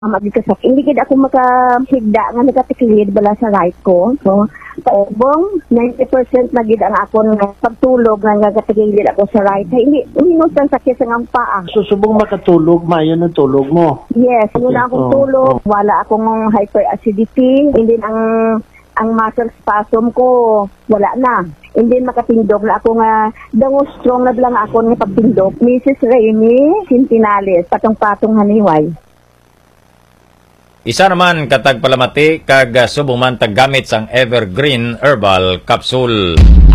Magkasak. Hindi gid ako makahigda nga nagatiklid bala sa right ko. So, taubong 90% na gid ang akon pagtulog nga nagatiklid ako sa right. Hindi minustan sakit sa ngang paa. Susubong makatulog, mayo ng tulog mo. Yes, wala akong tulog, wala akong hyperacidity, hindi ang muscle spasm ko wala na. Hindi makatindog na ako nga dango strong na lang ako nga pagtindog. Mrs. Rainy Sintinales, patong-patong haniway. Isa naman katag palamati kag subong man taggamit sang Evergreen Herbal Capsule.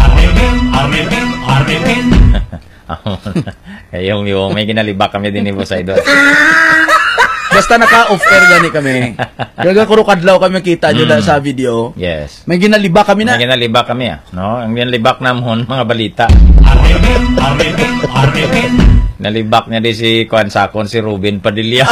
yung may ginalibak kami din ni Boss Idol. Basta naka-off-air gani kami. Gaga kuro kadlaw kami kita nyo sa video. Yes. May ginalibak kami na. May ginalibak kami no? Ang ginalibak namon mga balita. Nalibak niya di si Kuan Sakon, si Ruben Padilla.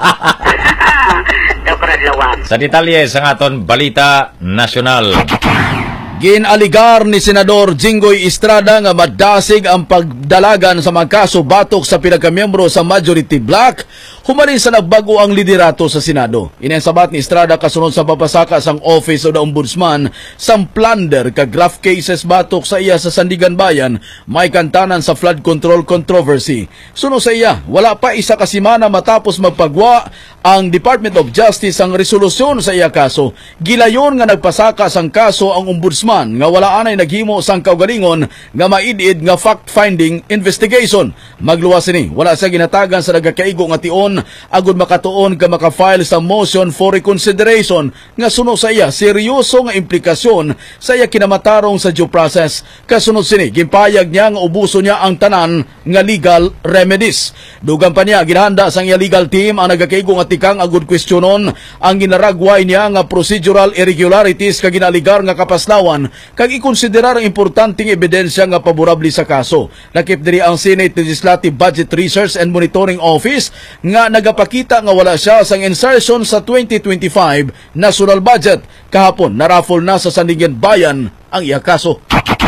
Sa detalye sa aton balita nasyonal. Ginaligar ni Senador Jinggoy Estrada nga madasig ang pagdalagan sa mga kaso batok sa pinagkamiyembro sa majority bloc humanin sa nagbago ang liderato sa Senado. Inensabat ni Estrada kasunod sa papasaka sang Office of the Ombudsman sang plunder ka graft cases batok sa iya sa Sandigan Bayan may kantanan sa flood control controversy. Sunod sa iya, wala pa isa ka semana matapos magpagwa ang Department of Justice ang resolusyon sa iya kaso. Gilayon nga nagpasaka sang kaso ang Ombudsman nga wala anay naghimo sang kaugalingon nga maidid nga fact-finding investigation. Magluwas ini, wala siya ginatagan sa nagakaigo nga tion agud makatuon ka makafile sa motion for reconsideration nga suno sa iya seryoso nga implikasyon sa iya kinamatarong sa due process. Kasunod sini, gimpayag niya nga ubuso niya ang tanan nga legal remedies. Dugang pa niya, ginahanda sang iya legal team ang nagakaigo nga tikang agud kwestiyonon ang ginaragway niya nga procedural irregularities kag ginaligar nga kapaslawan kag ikonsiderar ang importanteng ebidensya nga paborable sa kaso. Lakip diri ang Senate Legislative Budget Research and Monitoring Office nga nagapakita nga wala siya sang insertion sa 2025 national budget. Kahapon naraffle na sa Sandigan Bayan ang iya kaso.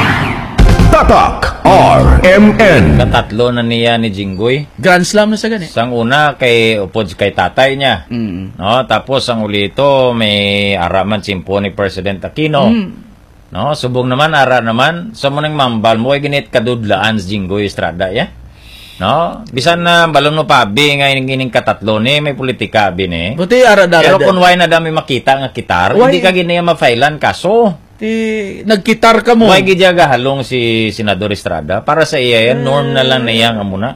Tatak RMN. Katatlo na niya ni Jinggoy. Grand slam na sa gani. Sang una kay upod kay tatay niya. No, tapos ang ulito may araman simpo ni President Aquino. No, subong naman ara naman sa munang mambal mo ay ginit kadudlaan si Jinggoy Estrada ya. No, bisan na balon no pabi nga ining katatlo ni may politika bini. Buti ara dara. Pero kun why na dami makita nga kitar, hindi ka gini mafailan kaso. Nagkitar ka mo. Why gidya halong si Senador Estrada para sa iya yan norm na lang niya nga muna.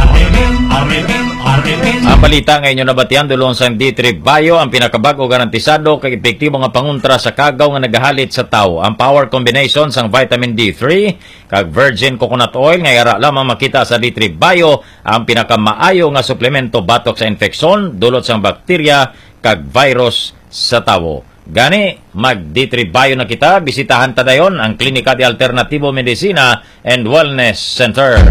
Ang balita ngayon na batian dulong sa D3 Bio ang pinakabago garantisado kay epektibo nga panguntra sa kagaw nga nagahalit sa tao. Ang power combination sang vitamin D3 kag virgin coconut oil nga yara lamang makita sa D3 Bio ang pinakamaayo nga suplemento batok sa infeksyon dulot sang bakterya kag virus sa tao. Gani, mag D3 Bio na kita, bisitahan ta dayon ang Klinika de Alternativo Medicina and Wellness Center.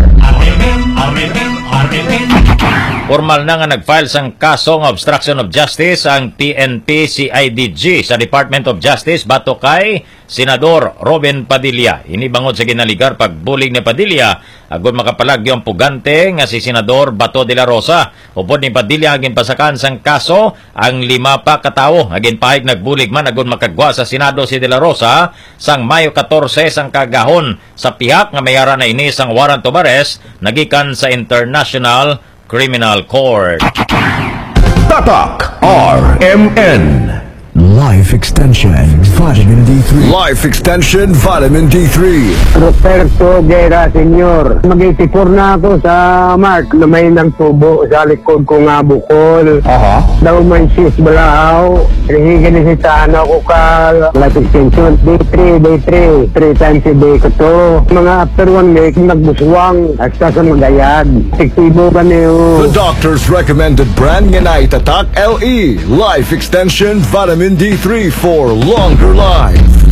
Formal na nga nag-file sang kaso ng obstruction of justice ang PNP-CIDG sa Department of Justice bato kay Senador Ruben Padilla. Inibangod sa ginaligar pagbulig ni Padilla agud makapalagyo ang pugante nga si Senador Bato de la Rosa. Upod ni Padilla agin pasakan sang kaso ang 5 pa katawo agin pahig nagbulig man agud makagwa sa Senado si de la Rosa sang Mayo 14 sang kagahon sa pihak nga mayara na ini sang warrant of arrest nagikan sa International Criminal Court. Tatak RMN. Life Extension Vitamin D3. Life Extension Vitamin D3. Roberto Guerra Sr. Mag-84 na ako sa Mark na may nagtubo sa likod ko nga bukol. Daw may sis balahaw. Rihigan ni si Tana ko ka Life Extension D3. 3 times a day ko to. Mga after 1 week nagbuswang hasta sa magayad. Ektibo ka niyo. The doctor's recommended brand nga na Tatak LE. Life Extension Vitamin D3 for longer life.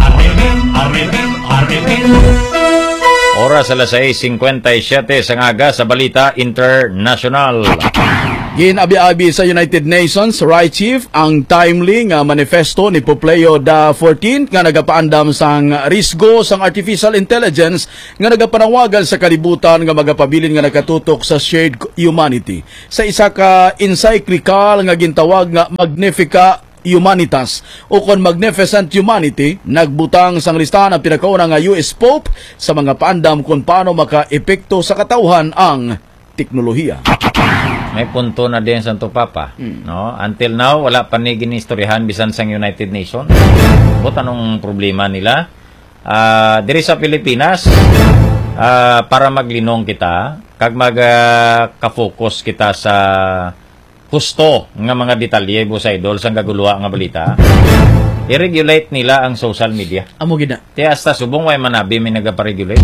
Oras alas 6:57 sa ngaga sa balita international. Ginabi-abi sa United Nations Right Chief ang timely nga manifesto ni Popleo da 14 nga nagapaandam sang risgo sang artificial intelligence nga nagapanawagan sa kalibutan nga magapabilin nga nakatutok sa shared humanity. Sa isa ka encyclical nga gintawag nga Magnifica Humanitas o kon Magnificent Humanity, nagbutang sang listahan ang pinakauna nga US Pope sa mga paandam kung paano maka-epekto sa katauhan ang teknolohiya. May punto na din sa Papa. No? Until now, wala pa ni ginistoryahan bisan sang United Nations. But anong problema nila? Diri sa Pilipinas, para maglinong kita, kag mag-ka-focus kita sa husto nga mga detalye sa idol sang gaguluha nga balita, i-regulate nila ang social media. Amo gina. Kaya hasta subong way manabi may nagaparegulate.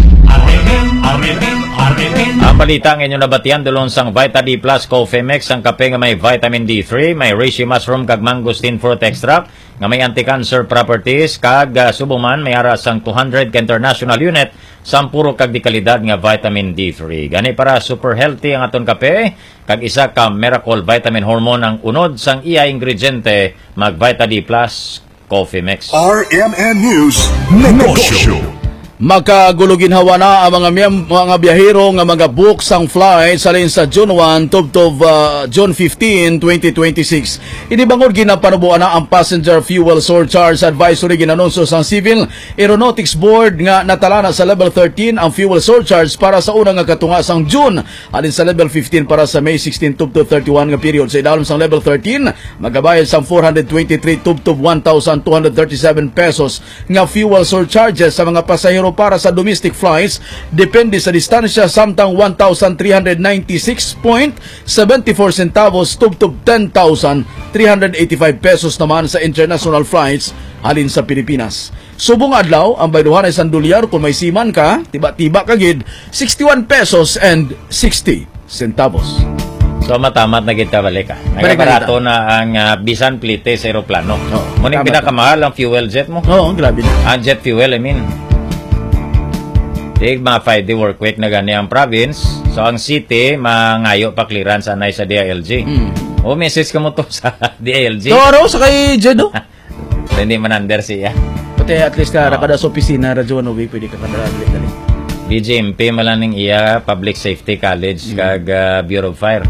Ang balita ang inyo nabatian dulon sang Vita D Plus Cofemex, ang kape nga may vitamin D3, may reishi mushroom kag mangosteen fruit extract nga may anti-cancer properties, kag subong man may ara sang 200 ka international unit sang puro kag di kalidad nga vitamin D3. Gani para super healthy ang aton kape, kag isa ka miracle vitamin hormone ang unod sang iya ingrediente mag Vita D Plus Cofemex. RMN News Negosyo. Makaguluginhawa na ang mga biyahero nga mga book sang flight sa rin sa June 1 tubtob June 15, 2026. Inibangod ginapanubuan na ang passenger fuel surcharge advisory ginanunso sang Civil Aeronautics Board nga natala na sa level 13 ang fuel surcharge para sa unang nga katunga sang June, alin sa level 15 para sa May 16 tubtob 31 nga period. Sa idalom sang level 13 magabayad sang 423 tubtob 1,237 pesos nga fuel surcharges sa mga pasahero para sa domestic flights, depende sa distansya, samtang 1,396.74 centavos tubtob 10,385 pesos naman sa international flights halin sa Pilipinas. Subong adlaw ang bayduhan ay $1 kung may siman ka, tiba-tiba kagid 61 pesos and 60 centavos. So matamat na kita balik ka. Nagaparato na ang bisan plite sa aeroplano. Ngunit pinakamahal ang fuel jet mo. Oo, grabe na. Ang jet fuel, I mean. Mga 5-day work week na gani ang province. So, ang city, mangayo pa clearance anay sa DILG. O, message ka mo to sa DILG. Toro, sa kay Jedo. So, hindi man under siya. Pati at least ka, kada sa opisina, radyo ano, pwede ka kadali. BGMP, malaning iya, Public Safety College, kag Bureau of Fire.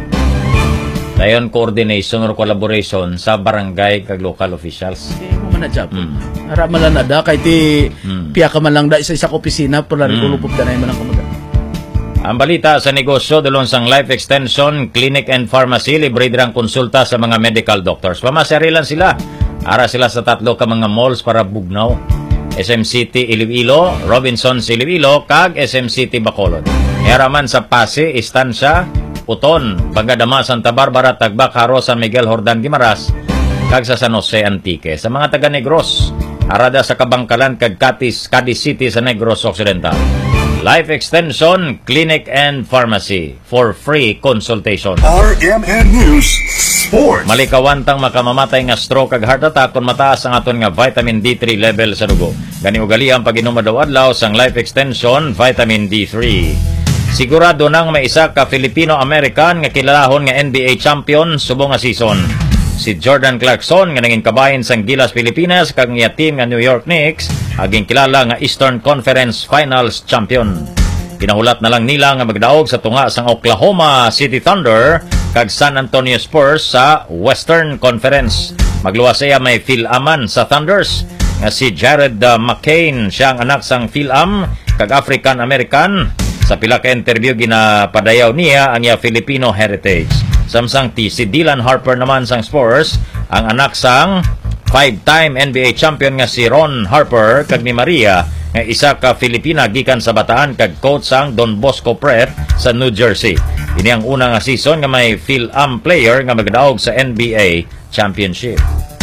Dayon, coordination or collaboration sa barangay kag local officials. Mo man na job. Aramalan na da, kahit piya ka man lang da isa ka opisina, pero ulupop da na yung manang kamaga. Ang balita sa negosyo, dulon sang Life Extension, Clinic and Pharmacy, libre dirang konsulta sa mga medical doctors. Pamasarilan sila. Ara sila sa 3 ka mga malls para bugnaw. SM City Iloilo, Robinsons Iloilo, kag SM City Bacolod. Eraman sa Pasig, Estancia, Puton, Bagadama, Santa Barbara, Tagbak, Haro, San Miguel, Hordan, Guimaras, kag sa San Jose, Antique. Sa mga taga Negros, arada sa Kabangkalan, kag Cadiz City sa Negros Occidental. Life Extension, Clinic and Pharmacy for free consultation. RMN News Sports. Malikawantang makamamatay nga stroke kag heart attack kung mataas ang aton nga vitamin D3 level sa dugo. Gani ugali ang pag-inom adlaw sang Life Extension Vitamin D3. Sigurado nang may isa ka Filipino-American nga kilalahon nga NBA champion subong nga season. Si Jordan Clarkson nga naging kabahin sang Gilas Pilipinas kag nga team nga New York Knicks aging kilala nga Eastern Conference Finals champion. Ginahulat na lang nila nga magdaog sa tunga sang Oklahoma City Thunder kag San Antonio Spurs sa Western Conference. Magluwas siya may Phil Aman sa Thunders nga si Jared McCain, siya ang anak sang Phil Am kag African American. Sa pila ka interview ginapadayaw niya ang iya Filipino heritage. Samsang si Dylan Harper naman sang Spurs, ang anak sang 5-time NBA champion nga si Ron Harper kag ni Maria nga isa ka Filipina gikan sa Bataan kag coach sang Don Bosco Prep sa New Jersey. Ini ang una nga season nga may Phil-Am player nga magdaog sa NBA championship.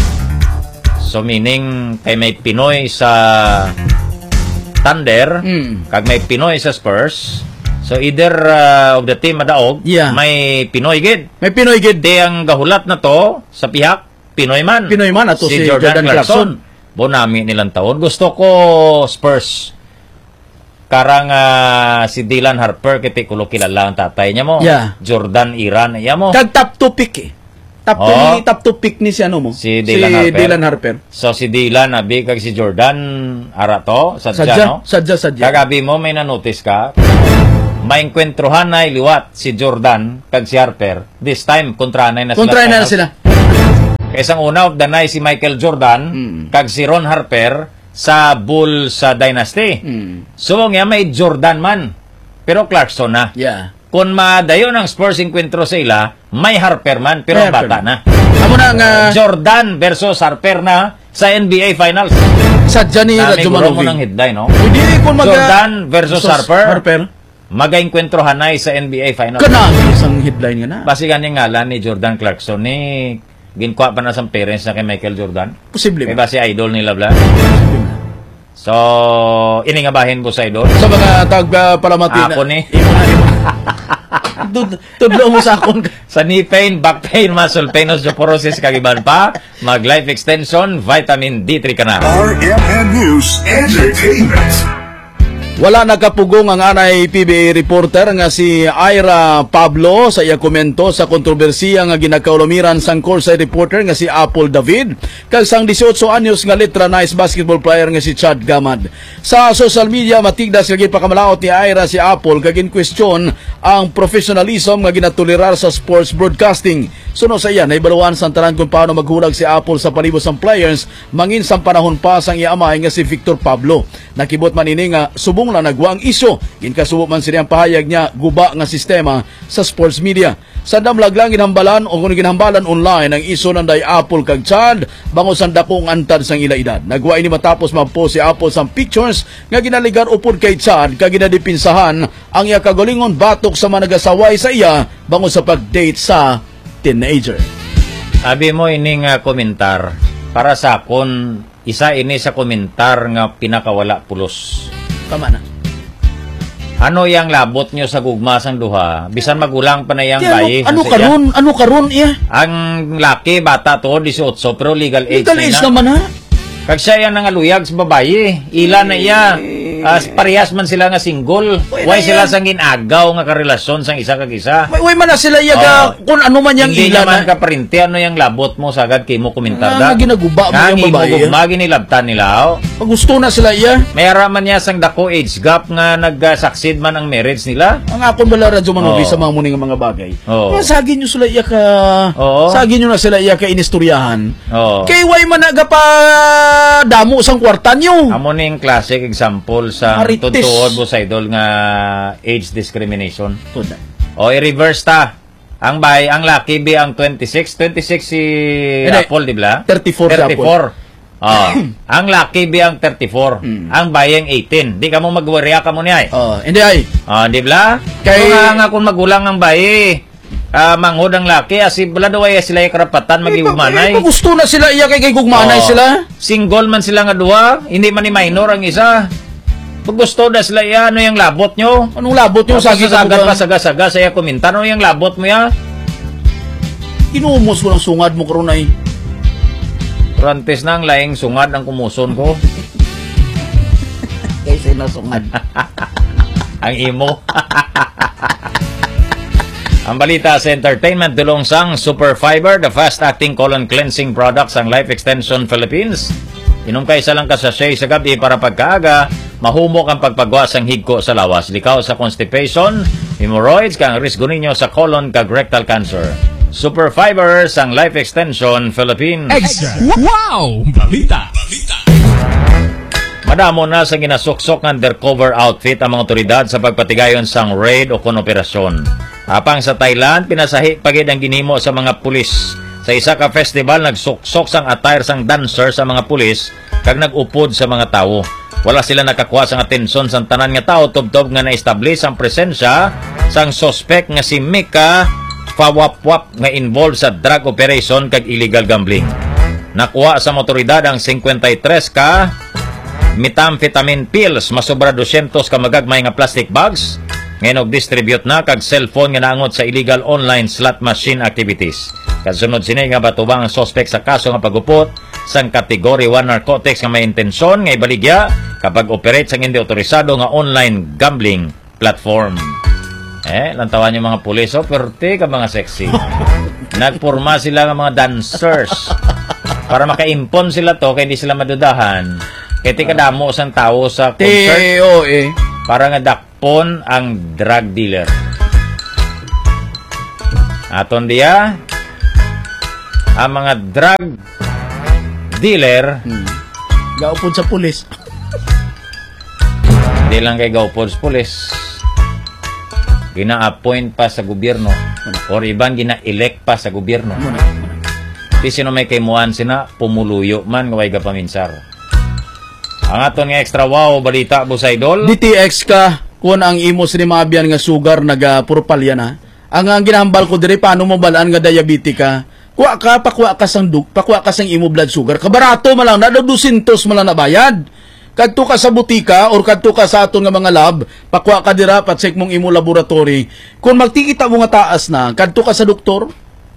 So meaning kay may Pinoy sa Thunder kag may Pinoy sa Spurs. So either of the team madaog, may Pinoy gid. May Pinoy gid. Di ang gahulat na to sa pihak Pinoy man. Pinoy man ato si Jordan Clarkson. Bonami nilang taon. Gusto ko Spurs. karang si Dylan Harper kiti kulo kilala ang tatay niya mo. Yeah. Jordan Iran iya mo. Kag top 2 pick eh. Top 2 pick ni si ano mo? Si Dylan Harper. So si Dylan abi kag si Jordan ara to sadya no. Sadya. Kagabi mo may na-notice ka. May enkwentruhan na liwat si Jordan kag si Harper. This time kontraanay na sila. Kontraanay na sila. Kaysang una of the night si Michael Jordan kag si Ron Harper sa Bulls sa Dynasty. So nga may Jordan man. Pero Clarkson na. Yeah. Kung madayon ang Spurs enkwentro sa ila, may Harper man pero May Harper bata na. Amo na nga Jordan versus Harper na sa NBA Finals. sadya ni Dami guro mo Radyo ng headline, no? Hindi kung Jordan versus Harper. Harper. Mag-enkwentro hanay sa NBA Finals. Kanami isang headline nga na. Basi ganyan ngalan ni Jordan Clarkson ni ginkuha pa na sa parents na kay Michael Jordan. Posible Kay ba? basi idol nila bla. So, ini nga bahin mo sa idol. Sa mga tagpalamati na. Ako ni. Tudlo mo sa akon. Sa knee pain, back pain, muscle pain, osteoporosis, kagiban pa, mag-life extension, vitamin D3 ka na. RMN News Entertainment. Wala nakapugong ang anay PBA reporter nga si Ira Pablo sa iya komento sa kontrobersiya nga ginakaulumiran sang courtside reporter nga si Apple David kag sang 18 anyos nga letra nice basketball player nga si Chad Gamad. Sa social media matigdas kag pakamalaot ni Ira si Apple kag in question ang professionalism nga ginatolerar sa sports broadcasting. Suno sa iya naibaluan sang tanan kung paano maghulag si Apple sa palibot sang players mangin sang panahon pa sang iamay nga si Victor Pablo. Nakibot man ini nga subong na nagwaang isyo. Ginkasubo man sila ang pahayag niya guba nga sistema sa sports media. Sa damlag lang ginhambalan o kung ginhambalan online ang iso ng day Apple kag Chad bango sa dakong antad sang ila edad. Nagwa ini matapos magpost si Apple sang pictures nga ginaligar upod kay Chad kag ginadipinsahan ang iya kagalingon batok sa managasaway sa iya bango sa pag-date sa teenager. Abi mo ining komentar para sa akon isa ini sa komentar nga pinakawala pulos. Tama na. Ano yang labot nyo sa gugma sang duha? Bisan magulang pa na yang bayi. Ano karon iya? Ang laki bata to 18 pero legal age Legal age na. naman ha? Kag siya yang nangaluyag sa babayi. Ila na iya. Parehas man sila nga single. Why sila sang ginagaw nga karelasyon sang isa kag isa. Way man na sila iyaga kung ano man yang Hindi ila naman na. kaparinti ano yang labot mo sagad kay mo komentar Nga da. ginaguba mo yung babae. Gugma ginilabtan nila. Oh. Pag gusto na sila iya. Mayara man niya sang dako age gap nga nag-succeed man ang marriage nila. Ang akon bala radyo manobi Oo. sa mga muning mga bagay. Oo. Kaya sagin nyo sila iya ka... Oo. Sagin nyo na sila iya ka inistoryahan. Oh. Kay way man naga pa damo sang kwarta nyo. Amo ning classic example sa Marites. tutuod mo sa idol nga age discrimination. Tuda. O i-reverse ta. Ang laki bi ang 26 si Hindi. Apple di ba? 34 si Apple. Oh, ang laki bi ang 34. Ang bayang 18. Di ka mo magwariya ka mo niya. Hindi ay. Di ba? Kay- Kaya nga kung magulang ang bayi, manghod ang laki, asi bala daw ay sila yung karapatan magiumanay. Kung gusto na sila iya kay gugmanay sila. Single man sila nga duha, hindi man ni minor ang isa. Pag gusto na sila iya, ano yung labot nyo? Anong labot nyo sa Sagad pa saga-saga sa iya komentar, ano yung labot mo ya? Inumos mo ng sungad mo karon ay. Rantes na ang laing sungad ang kumuson ko. Kaysa na sungad. Ang imo. Ang balita sa entertainment, dulong sang Super Fiber, the fast-acting colon cleansing product sang Life Extension Philippines. Inom ka isa lang ka sachet sa gabi para pagkaaga, mahumok ang pagpagwa sang higko sa lawas. Likaw sa constipation, hemorrhoids, kang risgo ninyo sa colon kag rectal cancer. Super Fiber sang Life Extension Philippines. Wow! Balita! Madamo na sa ginasuksok ng undercover outfit ang mga otoridad sa pagpatigayon sang raid o operasyon. Apang sa Thailand, pinasahi pagid ang ginhimo sa mga pulis. Sa isa ka festival, nagsuksok sang attire sang dancer sa mga pulis kag nag-upod sa mga tao. Wala sila nakakuha sang atensyon sang tanan nga tao tubtob nga na-establish ang presensya sang suspect nga si Mika Fawapwap nga involved sa drug operation kag illegal gambling. Nakuha sa otoridad ang 53 ka methamphetamine pills, masobra 200 ka magagmay nga plastic bags, ngayon og-distribute na kag cellphone nga naangot sa illegal online slot machine activities. Kasunod sini nga batubang ang suspect sa kaso nga pagupot sang Category 1 narcotics nga may intensyon nga ibaligya kapag operate sang hindi otorisado nga online gambling platform. Lantawan yung mga pulis, perte ka mga sexy. Nagporma sila ng mga dancers para maka-impon sila to, kaya hindi sila madudahan. Kaya tikadamo sang tao sa concert para nga dakpon ang drug dealer. Aton diya, ang mga drug dealer gaupod sa pulis. Hindi lang kay gaupod sa pulis, gina-appoint pa sa gobyerno or iban gina-elect pa sa gobyerno. Di sino may kaimuan sina pumuluyo man ngaway gapaminsar. Ang aton nga extra wow balita Busaydol. DTX ka kun ang imo sinimabyan nga sugar nagapurpalya na. Ang ginahambal ko diri paano mo balaan nga diabetes ka. Pakwa ka sang imo blood sugar. Kabarato man lang na 200 man lang nabayad. Kadto ka sa butika or kadto ka sa aton nga mga lab, pakwa ka dira patsek mong imo laboratory. Kung magtikita mo nga taas na, kadto ka sa doktor,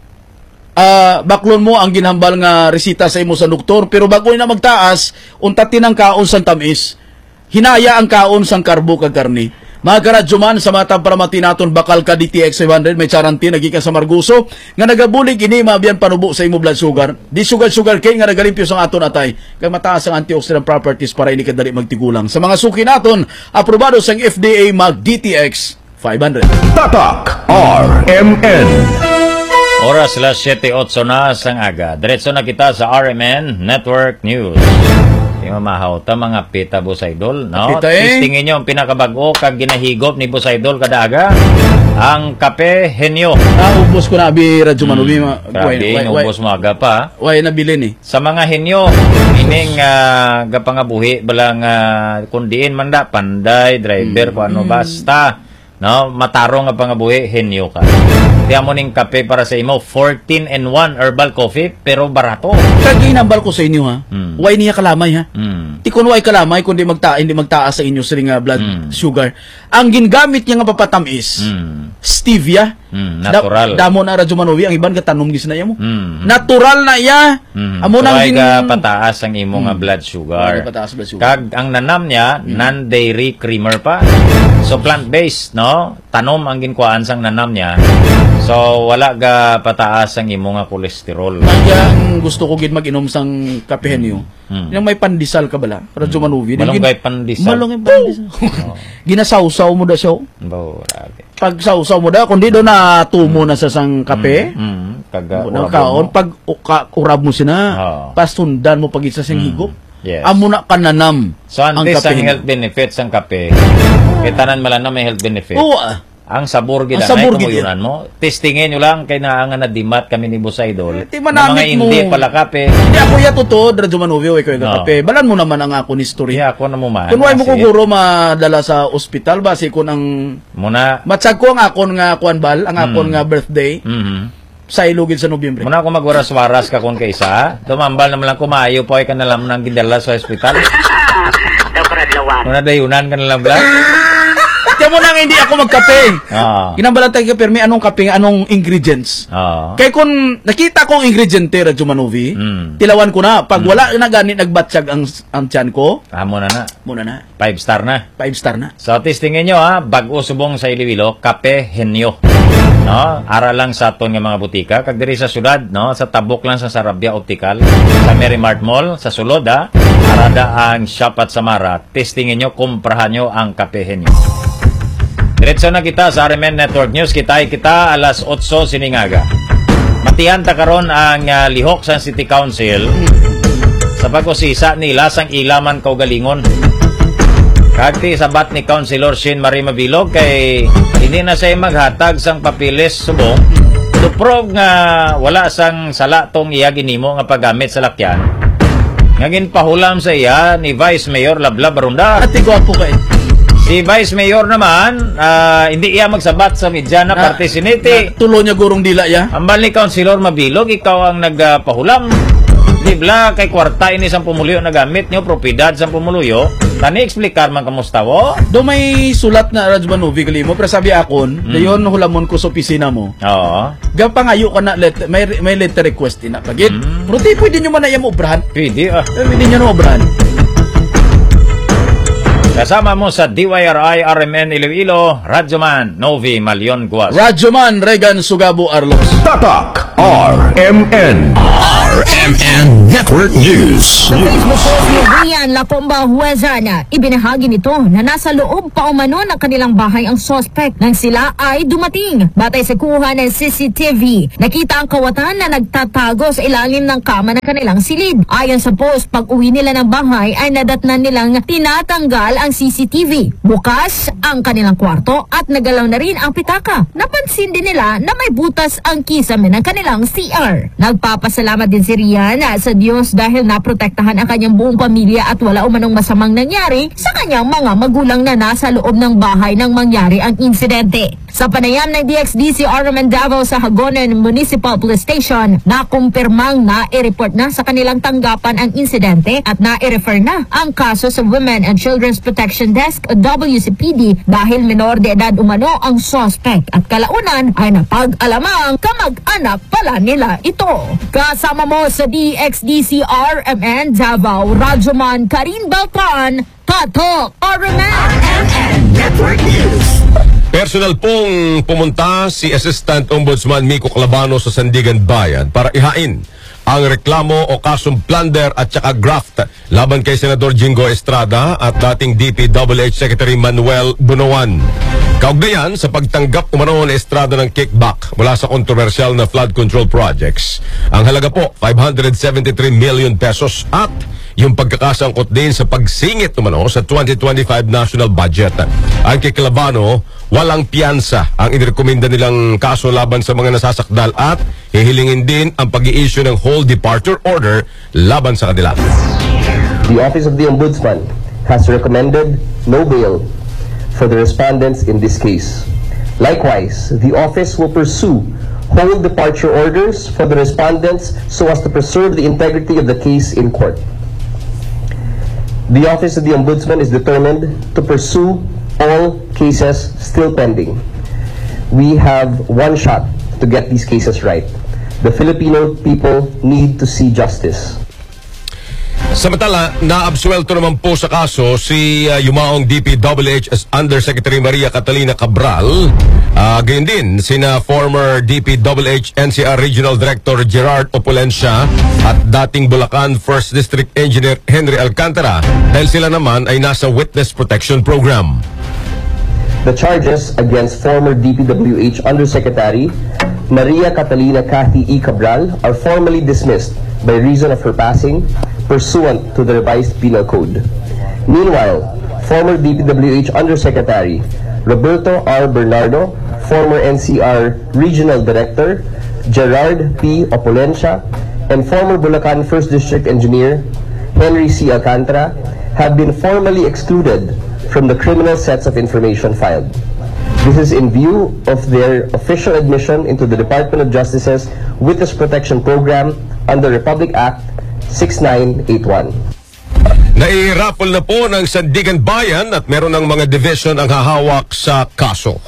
baklon mo ang ginhambal nga resita sa imo sa doktor, pero bago na magtaas, unta tinang kaon sang tamis. Hinaya ang kaon sang karbo kag karni. Mga karadyo man sa matang para matinaton bakal ka DTX 500 may charanti nagika sa Marguso nga nagabulig ini mabiyan panubo sa imo blood sugar. Di sugar cane nga nagalimpyo sang aton atay kay mataas ang antioxidant properties para ini kadali magtigulang. Sa mga suki naton, aprobado sang FDA mag DTX 500. Tatak RMN. Oras las 7:08 na sang aga. Diretso na kita sa RMN Network News. Yung mamahaw ta mga pita Busaydol, no? Tingin nyo ang pinakabago kag ginahigop ni Busaydol kada aga ang kape Henyo. Ubos ko na abi radyo manubi ubos mo aga pa. Way nabili ni. Sa mga Henyo ining gapangabuhi balang kundiin manda panday driver ko ano basta, no? Matarong nga pangabuhi Henyo ka. Kaya mo ning kape para sa imo 14-in-1 herbal coffee pero barato. Kaginambal ko sa inyo ha. Way niya kalamay ha. Ti kun way kalamay kundi hindi magtaas sa inyo sa blood sugar. Ang gingamit niya nga papatamis stevia. Natural. Damo na radyo manowi ang iban katanom gis na iya mo. Natural na iya. Amo nang pataas ang imo nga blood sugar. Kag ang nanam niya non-dairy creamer pa. So plant-based, no? Tanom ang ginkuan sang nanam niya. So wala ga pataas ang imo nga kolesterol. Kaya gusto ko gid mag-inom sang kape Henyo. Yung may pandesal ka bala. Radyo manuwi. Malunggay pandesal. Malunggay pandesal. Ginasawsaw mo da siya. Pag sawsaw mo da kundi do na tumo na sa sang kape. Kaon pag urab mo sina. Pasundan mo pag isa sing higop. Yes. Amo na kananam. So antes ang health benefits ang kape. Kitanan malan na may health benefits. Oo. Ang sabor gid na kumuyunan mo. Testingin nyo lang kay naangan na dimat kami ni Busaydol. Na mga hindi pala kape. Hindi ako ya totoo radyo manuwi way ko kape. Balan mo naman ang ako ni story. Ako na mo man. Kun way mo ko guro madala sa ospital base kun ang muna matsag ko ang akon nga kuan bal, ang akon nga birthday. Sa ilugid sa Nobyembre. Muna ako magwaras-waras ka kung kaysa. Tumambal naman lang kumayo po ay ka na lang nang gindala sa ospital. Muna dayunan ka na lang bla. Kaya mo nang hindi ako magkape. Ginambalan tayo kape, may anong kape, anong ingredients. Kaya kung nakita kong ingredient radyo manovi, tilawan ko na. Pag wala na gani nagbatsyag ang tiyan ko. Muna na. 5 star na. 5 star na. So, testingin nyo bago subong sa Iloilo, kape Henyo. No? Ara lang sa aton nga mga butika. Kag diri sa syudad, no? Sa tabok lang sa Sarabia Optical, sa Merrimart Mall, sa sulod arada ang shop at Samara. Testingin nyo, kumprahan nyo ang kape Henyo. Diretso na kita sa RMN Network News. Kita alas 8 siningaga. Matihan ta karon ang lihok sa City Council sa pag-usisa nila sang ilaman kaugalingon. Kagti sabat ni Councilor Shin Marie Mabilog kay hindi na siya maghatag sang papilis subong. Tuprog nga wala sang sala tong iya ginimo nga paggamit sa lakyan. Ngagin pahulam sa iya ni Vice Mayor Lablab Barunda. Ati gwapo kay. Si Vice Mayor naman, hindi iya magsabat sa media na parte siniti. Tulo niya gurong dila ya. Ambal ni Councilor Mabilog, ikaw ang nagpahulam. Di bla, kay kwarta ini sang pumuluyo na gamit nyo, propiedad sang pumuluyo. Tani explicar man kamusta wo? Do may sulat na Rajman Novi kalimo pero sabi akon, dayon hulamon ko sa opisina mo. Oo. Gapangayo ka na may letter request din na pagit. Pero di pwede nyo man na obrahan. Pwede Pwede nyo na obrahan. Kasama mo sa DYRI RMN Iloilo, Radyoman Novi Malion Guas. Radyoman Regan Sugabo Arlos. Tatak RMN. RMN Network News. Sa Facebook post ni Rian Lacomba Huezana, ibinahagi nito na nasa loob pa umano ng kanilang bahay ang suspect nang sila ay dumating. Batay sa kuha ng CCTV, nakita ang kawatan na nagtatago sa ilalim ng kama ng kanilang silid. Ayon sa post, pag uwi nila ng bahay ay nadatnan nilang tinatanggal ang CCTV. Bukas ang kanilang kwarto at nagalaw na rin ang pitaka. Napansin din nila na may butas ang kisame ng kanilang CR. Nagpapasalamat din si Rian sa Diyos dahil naprotektahan ang kanyang buong pamilya at wala umanong masamang nangyari sa kanyang mga magulang na nasa loob ng bahay nang mangyari ang insidente. Sa panayam ng DXDC RMN Davao sa Hagonen Municipal Police Station, nakumpirmang na-i-report na sa kanilang tanggapan ang insidente at na-i-refer na ang kaso sa Women and Children's Protection Desk o WCPD dahil menor de edad umano ang suspect at kalaunan ay napag-alamang kamag-anak pala nila ito. Kasama mo sa DXDC RMN Davao, Radyoman Karin Balkan, Tatok RMN Network News. Personal pong pumunta si Assistant Ombudsman Miko Calabano sa Sandigan Bayan para ihain ang reklamo o kasong plunder at saka graft laban kay Senador Jingo Estrada at dating DPWH Secretary Manuel Bunuan. Kaugnayan sa pagtanggap umano ni Estrada ng kickback mula sa kontrobersyal na flood control projects. Ang halaga po, 573 million pesos at yung pagkakasangkot din sa pagsingit umano sa 2025 national budget. Ang kay Calabano, walang piyansa ang inirekomenda nilang kaso laban sa mga nasasakdal at hihilingin din ang pag-i-issue ng whole departure order laban sa kanila. The Office of the Ombudsman has recommended no bail for the respondents in this case. Likewise, the office will pursue whole departure orders for the respondents so as to preserve the integrity of the case in court. The Office of the Ombudsman is determined to pursue all cases still pending. We have one shot to get these cases right. The Filipino people need to see justice. Samantala, naabsuelto naman po sa kaso si yumaong DPWH Undersecretary Maria Catalina Cabral. Gayon din, sina former DPWH NCR Regional Director Gerard Opolencia at dating Bulacan 1st District Engineer Henry Alcantara dahil sila naman ay nasa Witness Protection Program. The charges against former DPWH Undersecretary Maria Catalina Cathy E. Cabral are formally dismissed by reason of her passing pursuant to the revised penal code. Meanwhile, former DPWH Undersecretary Roberto R. Bernardo, former NCR Regional Director Gerard P. Opolencia, and former Bulacan 1st District Engineer Henry C. Alcantara have been formally excluded from the criminal sets of information filed. This is in view of their official admission into the Department of Justice's Witness Protection Program under Republic Act 6981. Nairapol na po ng Sandigan Bayan at meron ng mga division ang hahawak sa kaso.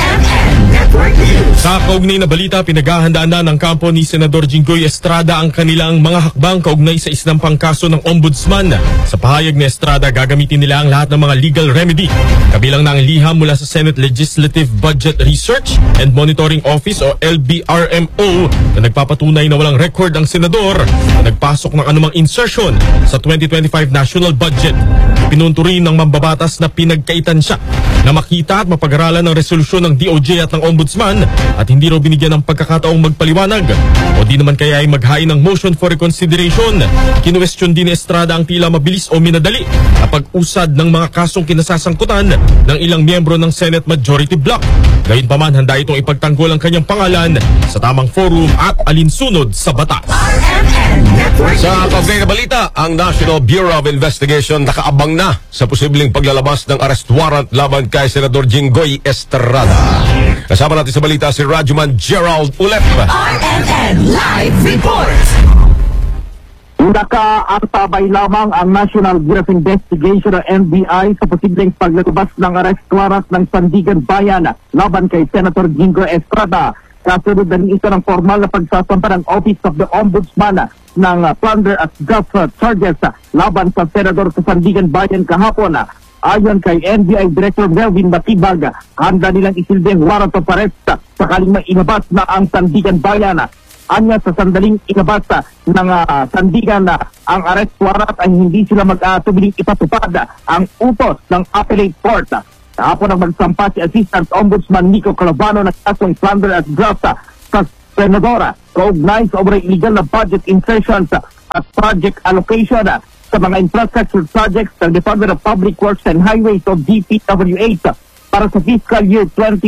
Sa kaugnay na balita, pinaghahandaan na ng kampo ni Senador Jinggoy Estrada ang kanilang mga hakbang kaugnay sa isinampang kaso ng Ombudsman. Sa pahayag ni Estrada, gagamitin nila ang lahat ng mga legal remedy. Kabilang na ang liham mula sa Senate Legislative Budget Research and Monitoring Office o LBRMO na nagpapatunay na walang record ang senador na nagpasok ng anumang insertion sa 2025 national budget. Pinunto rin ng mambabatas na pinagkaitan siya na makita at mapag-aralan ng resolusyon ng DOJ at ng Ombudsman at hindi raw binigyan ng pagkakataong magpaliwanag o di naman kaya ay maghain ng motion for reconsideration. Kinuwestiyon din ni Estrada ang tila mabilis o minadali na pag-usad ng mga kasong kinasasangkutan ng ilang miyembro ng Senate Majority Bloc. Gayunpaman, handa itong ipagtanggol ang kanyang pangalan sa tamang forum at alinsunod sa batas. Sa kaugnay na balita, ang National Bureau of Investigation nakaabang na sa posibleng paglalabas ng arrest warrant laban kay Senador Jinggoy Estrada. Kasama natin sa balita si Radyoman Gerald Ulep. RMN Live Report. Nakaantabay lamang ang National Bureau of Investigation o NBI sa posibleng paglalabas ng arrest warrant ng Sandigan Bayan laban kay Senator Jinggoy Estrada. Kasunod na rin ito ng formal na pagsasampa ng Office of the Ombudsman ng plunder at graft charges laban sa Senador sa Sandigan Bayan kahapon. Ayon kay NBI Director Melvin Matibag, handa nilang isilbing warrant of arrest sakaling may inabas na ang Sandigan Bayan. Anya sa sandaling inabas ng Sandigan ang arrest warrant ay hindi sila mag-atubiling ipatupad ang utos ng appellate court. Kahapon ang magsampa si Assistant Ombudsman Nico Calabano ng kasong plunder at graft sa Senadora kaugnay sa obra illegal na budget insertions at project allocation sa mga infrastructure projects ng Department of Public Works and Highways of DPWH para sa fiscal year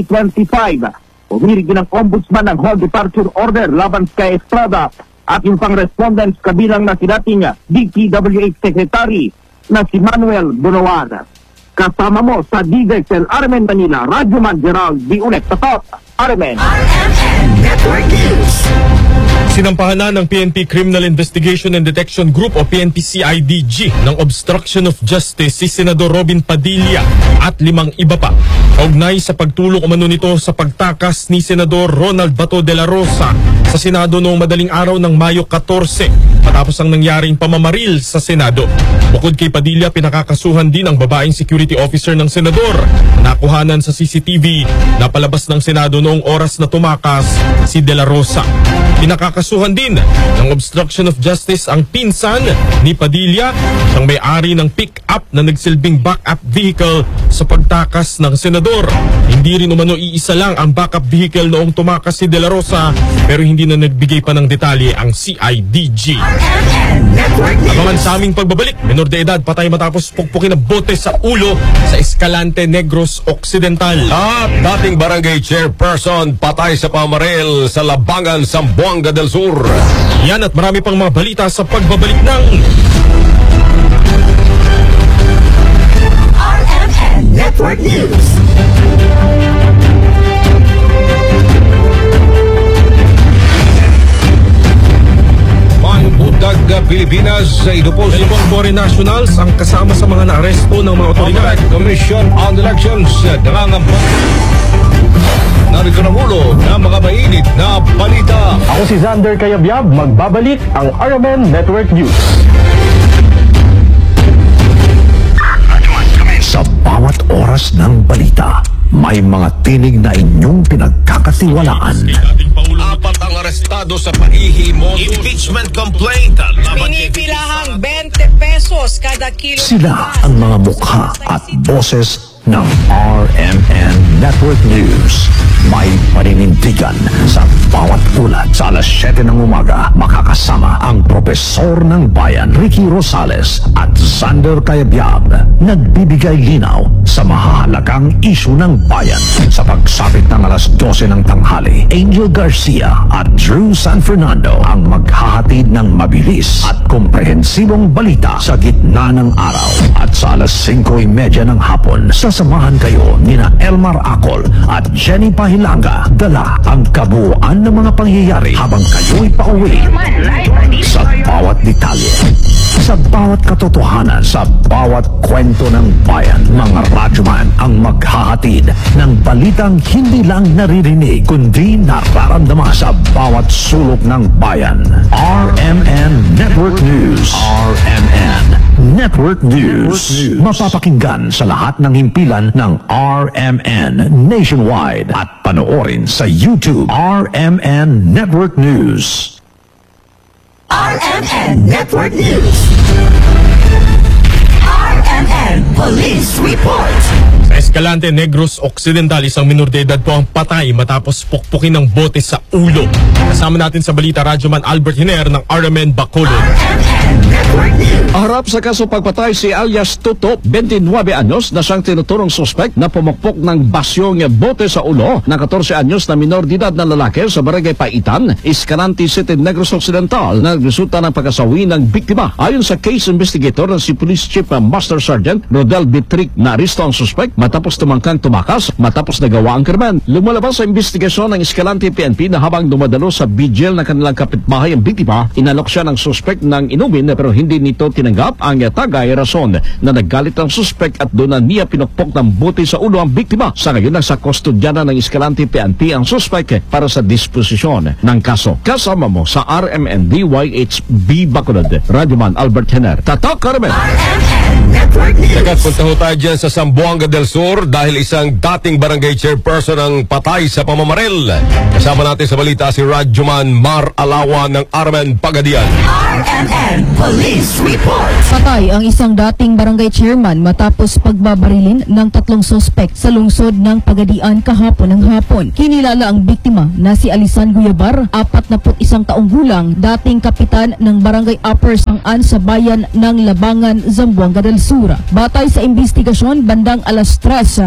2025. Umirig din ang Ombudsman ng Hall Departure Order laban kay Estrada at yung pang respondents kabilang na si dating DPWH Secretary na si Manuel Bunawan. Kasama mo sa DZXL Armen Manila, Radyo Man Gerald Biunet Tatot, Armen. RMN Network News. Sinampahan na ng PNP Criminal Investigation and Detection Group o PNP-CIDG ng obstruction of justice si Senador Robin Padilla at 5 iba pa. Kaugnay sa pagtulong umano nito sa pagtakas ni Senador Ronald Bato de la Rosa sa Senado noong madaling araw ng Mayo 14 matapos ang nangyaring pamamaril sa Senado. Bukod kay Padilla, pinakakasuhan din ang babaeng security officer ng Senador. Nakuhanan sa CCTV na palabas ng Senado noong oras na tumakas si de la Rosa. Pinakakasuhan din ng obstruction of justice ang pinsan ni Padilla, siyang may-ari ng pick-up na nagsilbing backup vehicle sa pagtakas ng Senador. Hindi rin umano iisa lang ang backup vehicle noong tumakas si de la Rosa, pero hindi na nagbigay pa ng detalye ang CIDG. Abangan sa aming pagbabalik, menor de edad patay matapos pukpukin ng bote sa ulo sa Escalante Negros Occidental. At dating barangay chairperson patay sa pamaril sa Labangan, Zamboanga del Sur. Yan at marami pang mga balita sa pagbabalik ng RMN Network News. Budag Pilipinas sa idupos. Dalawang foreign nationals ang kasama sa mga naaresto ng mga otoridad. Commission on Elections nangangampanya. Narito na ulo na mga mainit na balita. Ako si Xander Cayabyab, magbabalik ang RMN Network News. Sa bawat oras ng balita, may mga tinig na inyong pinagkakatiwalaan. Apat ang arestado sa pahihimos. Impeachment complaint. Pinipilahang 20 pesos kada kilo. Sila ang mga mukha at boses ng RMN Network News. May paninindigan sa bawat ulat. Sa alas 7 ng umaga, makakasama ang Propesor ng Bayan, Ricky Rosales at Xander Cayabyab. Nagbibigay linaw sa mahahalagang isyu ng bayan. Sa pagsapit ng alas 12 ng tanghali, Angel Garcia at Drew San Fernando ang maghahatid ng mabilis at komprehensibong balita sa gitna ng araw. At sa alas 5:30 ng hapon, sasamahan kayo nina Elmar Acol at Jenny Pahilanga. Dala ang kabuuan ng mga pangyayari habang kayo'y pauwi sa bawat detalye, sa bawat katotohanan, sa bawat kwento ng bayan. Mga radyoman ang maghahatid ng balitang hindi lang naririnig kundi nararamdaman sa bawat sulok ng bayan. RMN Network News. RMN Network News. Mapapakinggan sa lahat ng himpilan ng RMN nationwide at panoorin sa YouTube. RMN Network News. RMN Network News. RMN Police Report. Sa Escalante Negros Occidental, isang minor de edad po ang patay matapos pukpukin ng bote sa ulo. Kasama natin sa balita, Radyoman Albert Hiner ng RMN Bacolod. RMN Network News. Harap sa kaso pagpatay si alias Tuto, 29 anyos na siyang tinuturong suspect na pumukpok ng basyong bote sa ulo ng 14 anyos na minor de edad na lalaki sa barangay Paitan, Escalante City, Negros Occidental na nagresulta ng pagkasawi ng biktima. Ayon sa case investigator ng si Police Chief Master Sergeant Rodel Bitric, na aristo ang suspect matapos tumangkang tumakas matapos nagawa ang krimen. Lumalabas sa investigasyon ng Escalante PNP na habang dumadalo sa vigil ng kanilang kapitbahay ang biktima, inalok siya ng suspect ng inumin pero hindi nito tinanggap ang tagay rason na naggalit ang suspect at doon na niya pinukpok ng bote sa ulo ang biktima. Sa ngayon nasa kustodya ng Escalante PNP ang suspect para sa disposisyon ng kaso. Kasama mo sa RMN DYHB Bacolod, Radyoman Albert Henner. Tatak RMN Network News. Teka, punta ho tayo dyan sa Zamboanga del Sur dahil isang dating barangay chairperson ang patay sa pamamaril. Kasama natin sa balita si Radyoman Mar Alawa ng RMN Pagadian. RMN Police Report. Patay ang isang dating barangay chairman matapos pagbabarilin ng 3 suspect sa lungsod ng Pagadian kahapon ng hapon. Kinilala ang biktima na si Alisan Guyabar, 41 taong gulang, dating kapitan ng barangay Upper Sangan sa bayan ng Labangan, Zamboanga del Sur. Batay sa investigasyon, bandang alas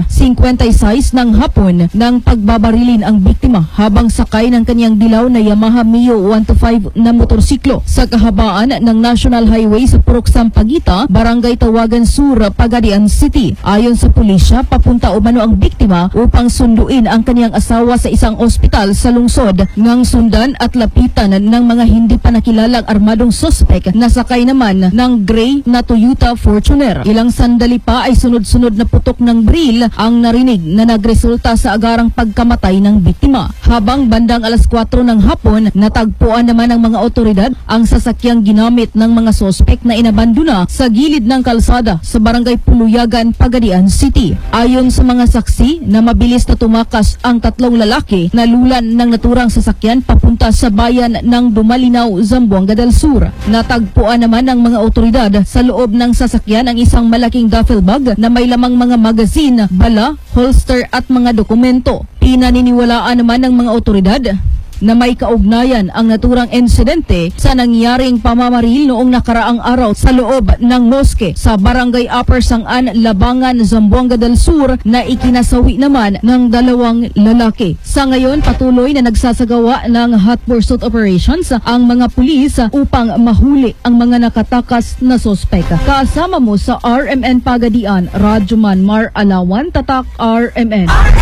3:56 ng hapon nang pagbabarilin ang biktima habang sakay ng kanyang dilaw na Yamaha Mio 125 na motorsiklo sa kahabaan ng National Highway sa Purok Sampaguita, Barangay Tawagan Sur, Pagadian City. Ayon sa pulisya, papunta umano ang biktima upang sunduin ang kanyang asawa sa isang ospital sa lungsod, ngang sundan at lapitan ng mga hindi pa nakilalang armadong suspect na sakay naman ng gray na Toyota Fortuner. Ilang sandali pa ay sunod-sunod na putok ng baril ang narinig na nagresulta sa agarang pagkamatay ng biktima. Habang bandang alas 4 ng hapon, natagpuan naman ng mga otoridad ang sasakyang ginamit ng mga suspect na inabandona sa gilid ng kalsada sa Barangay Puluyagan, Pagadian City. Ayon sa mga saksi, na mabilis na tumakas ang 3 lalaki na lulan ng naturang sasakyan papunta sa bayan ng Dumalinaw, Zamboanga del Sur. Natagpuan naman ng mga otoridad sa loob ng sasakyan ang isang malaking duffel bag na may lamang mga magazine, bala, holster at mga dokumento. Pinaniniwalaan naman ng mga otoridad na may kaugnayan ang naturang insidente sa nangyaring pamamaril noong nakaraang araw sa loob ng moske sa Barangay Upper Sangan, Labangan, Zamboanga del Sur na ikinasawi naman ng 2 lalaki. Sa ngayon, patuloy na nagsasagawa ng hot pursuit operations ang mga pulis upang mahuli ang mga nakatakas na sospek. Kasama mo sa RMN Pagadian, Radyoman Mar Alawan, Tatak RMN.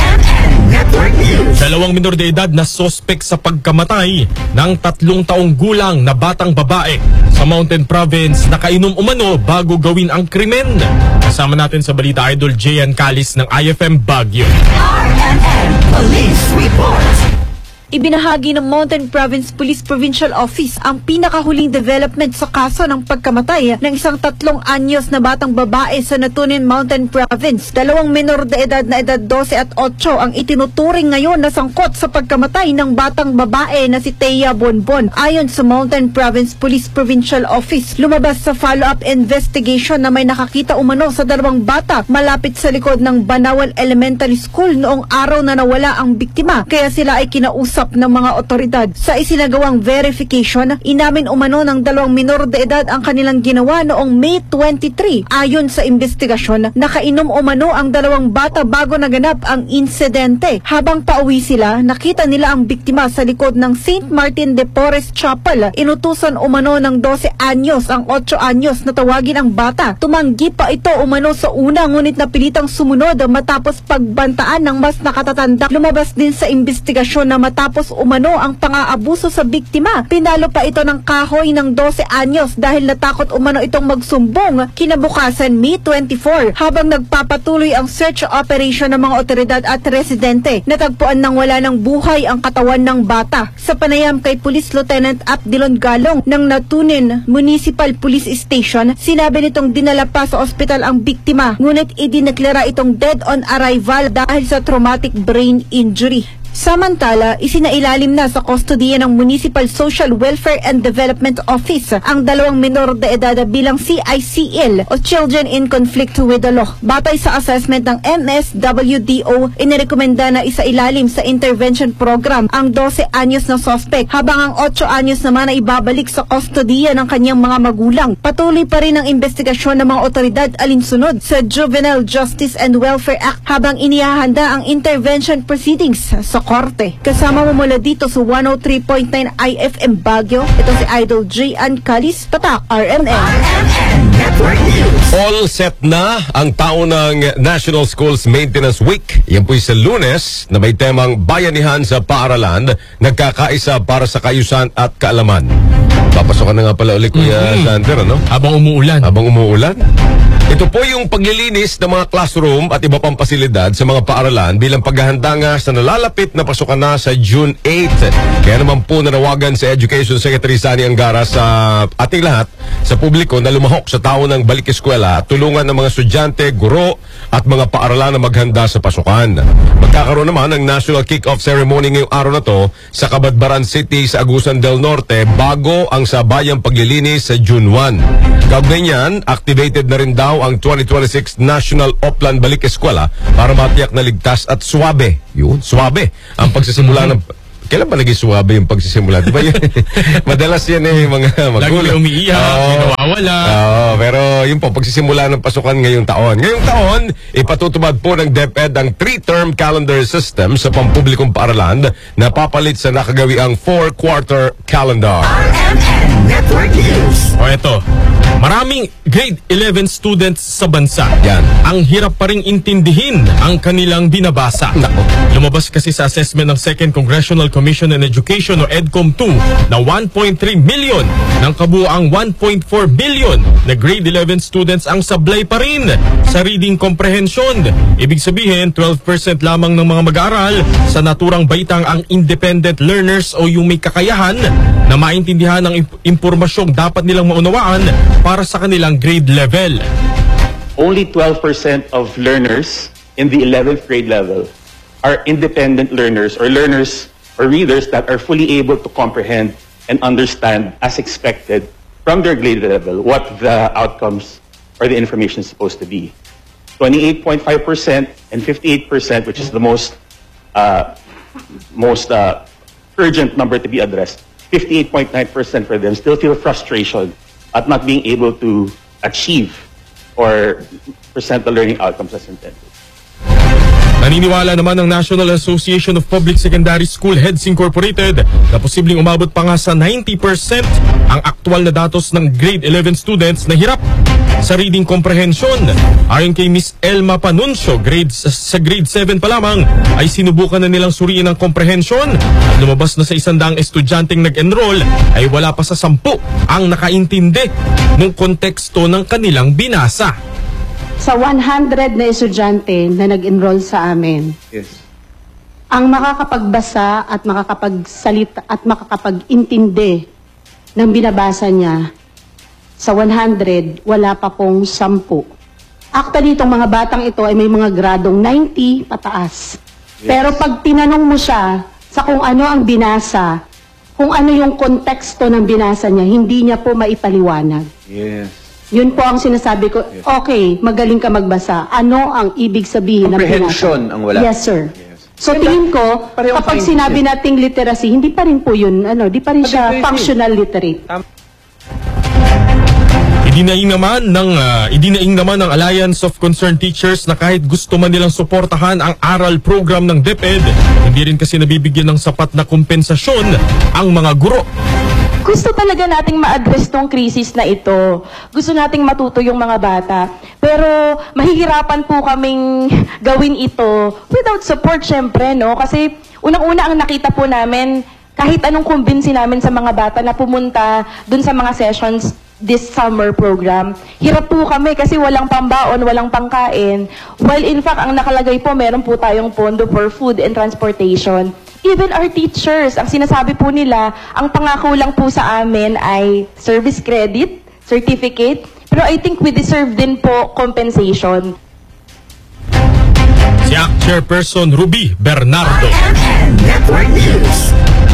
Network News. 2 minor de edad na sospek sa pagkamatay ng 3 taong gulang na batang babae sa Mountain Province na kainom umano bago gawin ang krimen. Kasama natin sa balita Idol Jayan Calis ng IFM Baguio. RMN Police Report. Ibinahagi ng Mountain Province Police Provincial Office ang pinakahuling development sa kaso ng pagkamatay ng isang 3 anyos na batang babae sa Natunin Mountain Province. 2 minor de edad na edad 12 at 8 ang itinuturing ngayon na sangkot sa pagkamatay ng batang babae na si Thea Bonbon. Ayon sa Mountain Province Police Provincial Office, lumabas sa follow-up investigation na may nakakita umano sa 2 bata malapit sa likod ng Banawal Elementary School noong araw na nawala ang biktima, kaya sila ay kinausap ng mga otoridad. Sa isinagawang verification, inamin umano ng 2 minor de edad ang kanilang ginawa noong May 23. Ayon sa investigasyon, nakainom umano ang 2 bata bago naganap ang insidente. Habang pauwi sila, nakita nila ang biktima sa likod ng St. Martin de Porres Chapel. Inutusan umano ng 12 anyos ang 8 anyos na tawagin ang bata. Tumanggi pa ito umano sa una, ngunit napilitang sumunod matapos pagbantaan ng mas nakatatanda. Lumabas din sa investigasyon na matapos umano ang pang-aabuso sa biktima, pinalo pa ito ng kahoy ng 12 anyos dahil natakot umano itong magsumbong. Kinabukasan, May 24, habang nagpapatuloy ang search operation ng mga otoridad at residente, natagpuan ng wala ng buhay ang katawan ng bata. Sa panayam kay Police Lieutenant Abdilon Galong ng Natunin Municipal Police Station, sinabi nitong dinala pa sa ospital ang biktima, ngunit idineklara itong dead on arrival dahil sa traumatic brain injury. Samantala, isinailalim na sa kustodiya ng Municipal Social Welfare and Development Office ang 2 minor de edad bilang CICL o Children in Conflict with the Law. Batay sa assessment ng MSWDO, inirekomenda na isailalim sa intervention program ang 12 anyos na suspect habang ang 8 anyos naman ay ibabalik sa kustodiya ng kanyang mga magulang. Patuloy pa rin ang investigasyon ng mga otoridad alinsunod sa Juvenile Justice and Welfare Act habang inihahanda ang intervention proceedings sa korte. Kasama mo mula dito sa 103.9 IFM Baguio, ito si Idol J.Ann Calis, Tatak RMN. All set na ang taon ng National Schools Maintenance Week. Yan po'y sa Lunes na may temang bayanihan sa paaralan, nagkakaisa para sa kayusan at kaalaman. Papasokan na nga pala ulit, Kuya Sander, ano? Habang umuulan. Ito po yung paglilinis ng mga classroom at iba pang pasilidad sa mga paaralan bilang paghahanda nga sa nalalapit na pasukan na sa June 8. Kaya naman po nanawagan sa Education Secretary Sani Angara sa ating lahat, sa publiko na lumahok sa taon ng balik eskwela at tulungan ng mga estudyante, guro at mga paaralan na maghanda sa pasukan. Magkakaroon naman ng National Kick-Off Ceremony ngayong araw na to sa Cabadbaran City sa Agusan del Norte bago ang sabayang paglilinis sa June 1. Kaugnay niyan, activated na rin daw ang 2026 National Oplan Balik Eskwela para matiyak na ligtas at suwabe. Yun, suwabe ang pagsisimula ng... Kailan ba naging suwabe yung pagsisimula? Diba yun? Madalas yan mga magulang. Lagi umiiyak, nawawala. Pero yun po, pagsisimula ng pasukan ngayong taon. Ngayong taon, ipatutupad po ng DepEd ang 3-term calendar system sa pampublikong paaralan na papalit sa nakagawiang 4-quarter calendar. Network News. O eto, maraming grade 11 students sa bansa. Yan. Ang hirap pa ring intindihin ang kanilang binabasa. Lumabas kasi sa assessment ng Second Congressional Commission on Education o EDCOM 2 na 1.3 million ng kabuuang 1.4 billion na grade 11 students ang sablay pa rin sa reading comprehension. Ibig sabihin, 12% lamang ng mga mag-aaral sa naturang baitang ang independent learners o yung may kakayahan na maintindihan ang impormasyong dapat nilang maunawaan para sa kanilang grade level. Only 12% of learners in the 11th grade level are independent learners or learners or readers that are fully able to comprehend and understand as expected from their grade level what the outcomes or the information is supposed to be. 28.5% and 58%, which is the most urgent number to be addressed, 58.9% for them still feel frustration at not being able to achieve or present the learning outcomes as intended. Naniniwala naman ng National Association of Public Secondary School Heads Incorporated na posibleng umabot pa nga sa 90% ang aktual na datos ng grade 11 students na hirap sa reading comprehension. Ayon kay Miss Elma Panuncio, sa grade 7 pa lamang ay sinubukan na nilang suriin ang comprehension at lumabas na sa 100 estudyanteng nag-enroll ay wala pa sa 10 ang nakaintindi ng konteksto ng kanilang binasa. Sa 100 na estudyante na nag-enroll sa amin, ang makakapagbasa at makakapagsalita at makakapag-intindi ng binabasa niya, sa 100, wala pa pong 10. Actually, itong mga batang ito ay may mga gradong 90 pataas. Pero pag tinanong mo siya sa kung ano ang binasa, kung ano yung konteksto ng binasa niya, hindi niya po maipaliwanag. Yun po ang sinasabi ko, okay, magaling ka magbasa. Ano ang ibig sabihin ng binasa? Comprehension ang wala. Yes, sir. So tingin ko, kapag sinabi nating literacy, hindi pa rin po yun, di pa rin siya functional literate. Idinaing naman ng Alliance of Concerned Teachers na kahit gusto man nilang suportahan ang aral program ng DepEd, hindi rin kasi nabibigyan ng sapat na kompensasyon ang mga guro. Gusto talaga nating ma-address tong krisis na ito. Gusto nating matuto yung mga bata. Pero mahihirapan po kaming gawin ito without support, syempre, no? Kasi unang-una ang nakita po namin, kahit anong kumbinsi namin sa mga bata na pumunta dun sa mga sessions this summer program, hirap po kami kasi walang pambaon, walang pangkain. While in fact, ang nakalagay po, meron po tayong pondo for food and transportation. Even our teachers, ang sinasabi po nila, ang pangako lang po sa amin ay service credit, certificate, pero I think we deserve din po compensation. si ACT Chairperson Ruby Bernardo. Network News.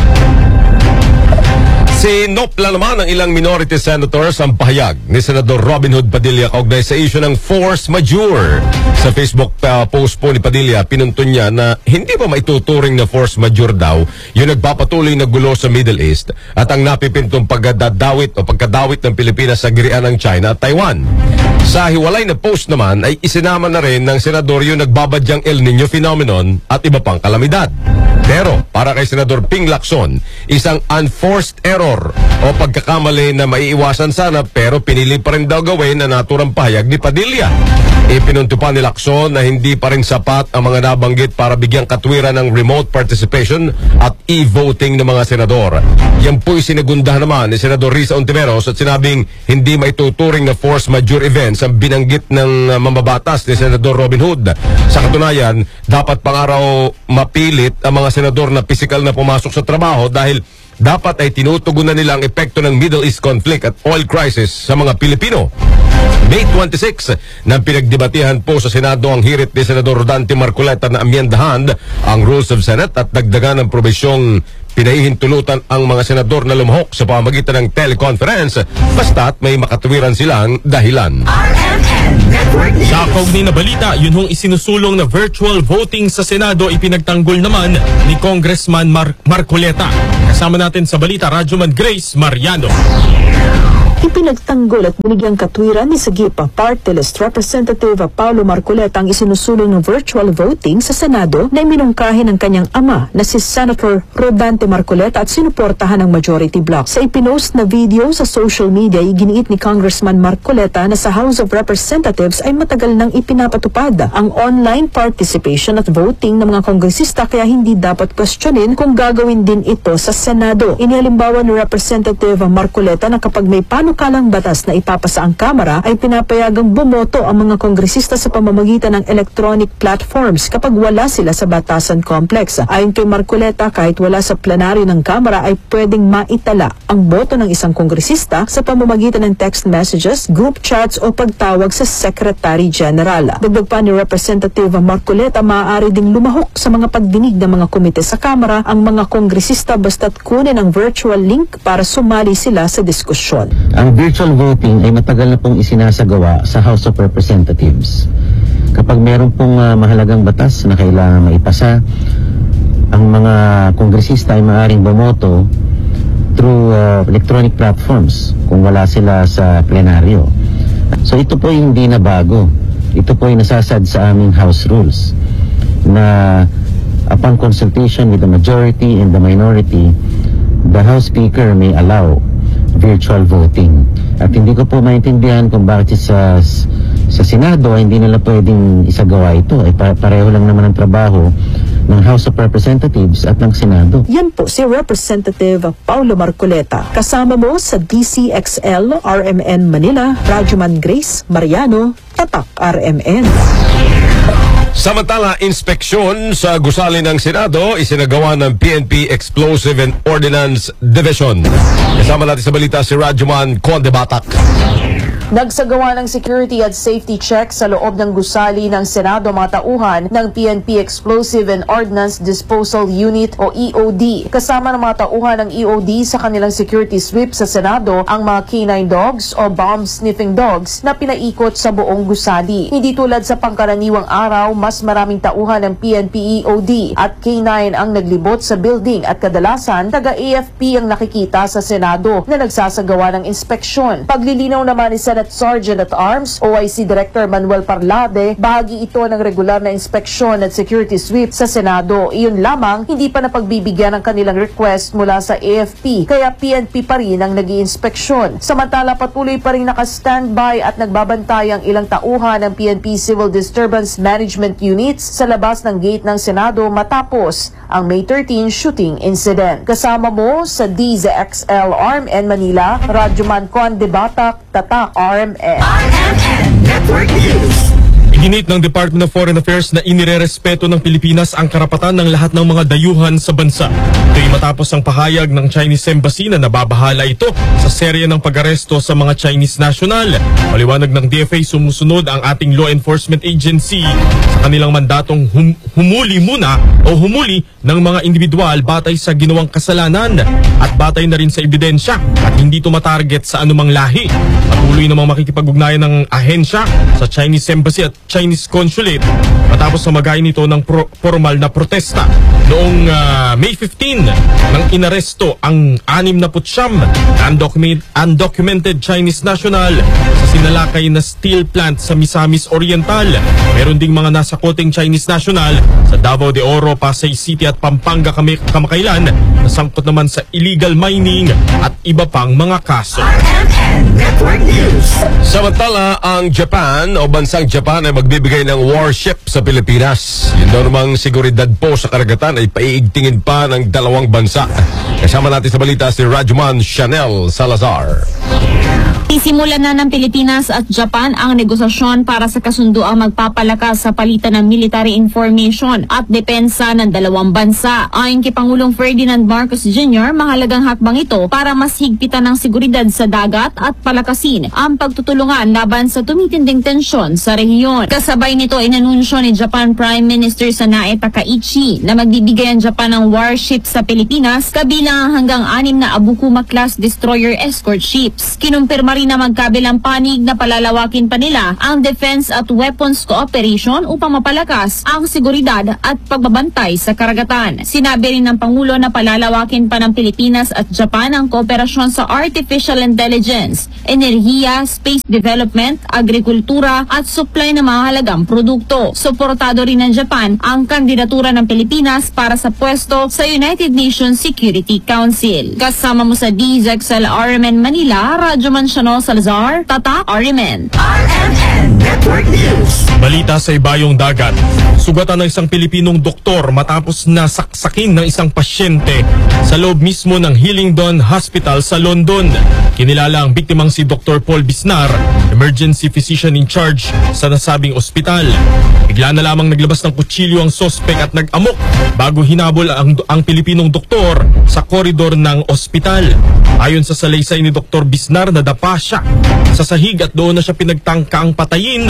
Sinopla naman ng ilang minority senators ang pahayag ni Senador Robin Hood Padilla kaugnay sa issue ng force majeure. Sa Facebook post po ni Padilla, pinuntun niya na hindi pa maituturing na force majeure daw yung nagpapatuloy na gulo sa Middle East at ang napipintong pagkadawit ng Pilipinas sa girian ng China at Taiwan. Sa hiwalay na post naman ay isinama na rin ng senador yung nagbabadyang El Nino phenomenon at iba pang kalamidad. Pero para kay Senador Ping Lacson, isang unforced error o pagkakamali na maiiwasan sana pero pinili pa rin daw gawin na naturang pahayag ni Padilla. Ipinunto pa ni Lacson na hindi pa rin sapat ang mga nabanggit para bigyang katwiran ng remote participation at e-voting ng mga senador. Yan po'y sinagundahan naman ni Senador Risa Ontiveros at sinabing hindi maituturing na force majeure events ang binanggit ng mambabatas ni Senador Robin Hood. Sa katunayan, dapat pang-araw mapilit ang mga senador na pisikal na pumasok sa trabaho dahil dapat ay tinutugunan nila ang epekto ng Middle East conflict at oil crisis sa mga Pilipino. May 26 nang pinagdebatihan po sa Senado ang hirit ni Senador Dante Marcoleta na amyendahan ang Rules of Senate at dagdagan ng probisyong pinahihintulutan ang mga senador na lumahok sa pamamagitan ng teleconference basta't may makatuwiran silang dahilan. Sa kaugnay na balita, yun hong isinusulong na virtual voting sa Senado ipinagtanggol naman ni Congressman Marcoleta. Kasama natin sa balita, Radyoman Grace Mariano. Ipinagtanggol at binigyang katwiran ni Sagipa Party List Representative Paulo Marcoleta ang isinusulong ng virtual voting sa Senado na iminungkahi ng kanyang ama na si Senator Rodante Marcoleta at sinuportahan ng majority bloc. Sa ipinost na video sa social media, iginiit ni Congressman Marcoleta na sa House of Representatives ay matagal nang ipinapatupad ang online participation at voting ng mga kongresista kaya hindi dapat questionin kung gagawin din ito sa Senado. Inihalimbawa ni Representative Marcoleta na kapag may panukalang batas na ipapasa ang Kamara ay pinapayagang bumoto ang mga kongresista sa pamamagitan ng electronic platforms kapag wala sila sa batasan complex. Ayon kay Marcoleta, kahit wala sa plenaryo ng Kamara ay pwedeng maitala ang boto ng isang kongresista sa pamamagitan ng text messages, group chats o pagtawag sa Secretary General. Dagdag pa ni Representative Marcoleta, maaari ding lumahok sa mga pagdinig ng mga komite sa Kamara ang mga kongresista basta't kunin ang virtual link para sumali sila sa diskusyon. Ang virtual voting ay matagal na pong isinasagawa sa House of Representatives. Kapag meron pong mahalagang batas na kailangan maipasa, ang mga kongresista ay maaaring bumoto through electronic platforms kung wala sila sa plenaryo. So ito po hindi na bago. Ito po ay nasasad sa aming House Rules na upon consultation with the majority and the minority, the House Speaker may allow virtual voting. At hindi ko po maintindihan kung bakit sa Senado hindi nila pwedeng isagawa ito. Ay pareho lang naman ang trabaho ng House of Representatives at ng Senado. Yan po si Representative Paulo Marcoleta. Kasama mo sa DCXL RMN Manila, Radyoman Grace Mariano, Tatak RMN. Samantala, inspeksyon sa gusali ng Senado isinagawa ng PNP Explosive and Ordnance Division. Kasama natin sa balita si Radyoman Conde Batak. Nagsagawa ng security at safety check sa loob ng gusali ng Senado mga tauhan ng PNP Explosive and Ordnance Disposal Unit o EOD. Kasama ng mga tauhan ng EOD sa kanilang security sweep sa Senado ang mga canine dogs o bomb-sniffing dogs na pinaikot sa buong gusali. Hindi tulad sa pangkaraniwang araw, mas maraming tauhan ng PNP EOD at canine ang naglibot sa building at kadalasan taga-AFP ang nakikita sa Senado na nagsasagawa ng inspeksyon. Paglilinaw naman ni Senate Sergeant at Arms, OIC Director Manuel Parlade, bahagi ito ng regular na inspeksyon at security sweep sa Senado. Iyon lamang, hindi pa napagbibigyan ng kanilang request mula sa AFP, kaya PNP pa rin ang nag-iinspeksyon. Samantala, patuloy pa rin naka-standby at nagbabantay ang ilang tauhan ng PNP Civil Disturbance Management Units sa labas ng gate ng Senado matapos ang May 13 shooting incident. Kasama mo sa DZXL RMN Manila, Radyoman Conde Batak, Tatak RMN Network News. Iginit ng Department of Foreign Affairs na inirerespeto ng Pilipinas ang karapatan ng lahat ng mga dayuhan sa bansa. Ito'y matapos ang pahayag ng Chinese Embassy na nababahala ito sa serye ng pag-aresto sa mga Chinese national. Maliwanag ng DFA, sumusunod ang ating law enforcement agency sa kanilang mandatong humuli ng mga individual batay sa ginawang kasalanan at batay na rin sa ebidensya at hindi tumatarget sa anumang lahi. Patuloy namang makikipag-ugnayan ng ahensya sa Chinese Embassy at Chinese Consulate matapos na magayin ito ng formal na protesta. Noong May 15, nang inaresto ang 69 undocumented Chinese national sa sinalakay na steel plant sa Misamis Oriental. Meron ding mga nasakoting Chinese national sa Davao de Oro, Pasay City at Pampanga kamakailan na sangkot naman sa illegal mining at iba pang mga kaso. Samantala, ang Japan o bansang Japan ay magbibigay ng warship sa Pilipinas. Yun daw namang seguridad po sa karagatan ay paiigtingin pa ng dalawang bansa. Kasama natin sa balita si Rajman Chanel Salazar. Isimulan na ng Pilipinas at Japan ang negosasyon para sa kasunduang magpapalakas sa palitan ng military information at depensa ng dalawang bansa. Ayon kay Pangulong Ferdinand Marcos Jr., mahalagang hakbang ito para mas higpitan ng seguridad sa dagat at palakasin ang pagtutulungan laban sa tumitinding tensyon sa rehiyon. Kasabay nito, inanunsyo ni Japan Prime Minister Sanae Takaichi na magbibigay ang Japan ng warship sa Pilipinas kabilang hanggang 6 na Abukuma-class destroyer escort ships. Kinumpirma rin na magkabilang panig na palalawakin pa nila ang defense at weapons cooperation upang mapalakas ang seguridad at pagbabantay sa karagatan. Sinabi rin ng Pangulo na palalawakin pa ng Pilipinas at Japan ang kooperasyon sa artificial intelligence, enerhiya, space development, agrikultura at supply ng mahalagang produkto. Suportado rin ng Japan ang kandidatura ng Pilipinas para sa pwesto sa United Nations Security Council. Kasama mo sa DZXL RMN Manila, Radyoman Salazar, Tata RMN. RMN Network News. Balita sa ibayong dagat. Sugatan ng isang Pilipinong doktor matapos na saksakin ng isang pasyente sa loob mismo ng Hillingdon Hospital sa London. Kinilala ang biktimang si Dr. Paul Bisnar, emergency physician in charge sa nasabing ospital. Bigla na lamang naglabas ng kutsilyo ang sospek at nag-amok bago hinabol ang Pilipinong doktor sa koridor ng ospital. Ayon sa salaysay ni Dr. Bisnar, nadapa siya sa sahig at doon na siya pinagtangkaang patayin.